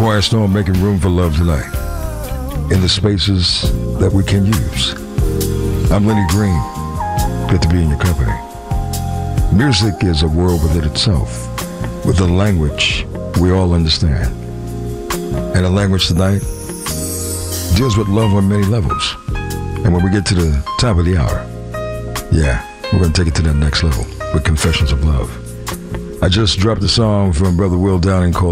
Quiet Storm making room for love tonight in the spaces that we can use. I'm Lenny Green. Good to be in your company. Music is a world within itself, with a language we all understand. And the language tonight deals with love on many levels. And when we get to the top of the hour, we're going to take it to that next level with Confessions of Love. I just dropped a song from Brother Will Downing called